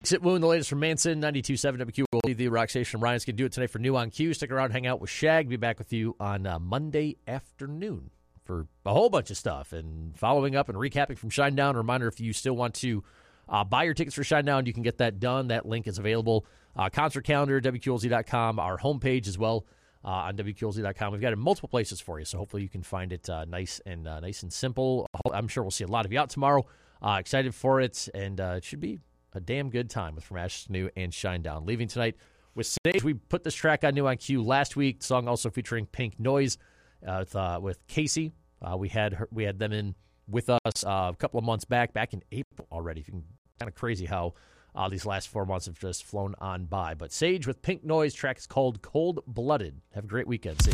Exit Wound, the latest from Manson, 92.7 WQ will leave the rock station. Ryan's going to do it today for New on Q. Stick around, hang out with Shag. Be back with you on Monday afternoon for a whole bunch of stuff. And following up and recapping from Shinedown. A reminder, if you still want to buy your tickets for Shinedown, you can get that done. That link is available. Concert calendar, WQLZ.com, our homepage as well on WQLZ.com. We've got it in multiple places for you, so hopefully you can find it nice and simple. I'm sure we'll see a lot of you out tomorrow. Excited for it, and it should be a damn good time with From Ashes to New and Shinedown. Leaving tonight with Sage. We put this track on New on Q last week. The song also featuring Pink Noise with Casey. We had them in with us a couple of months back in April already. Kind of crazy how these last 4 months have just flown on by. But Sage with Pink Noise. Track is called Cold Blooded. Have a great weekend. See you.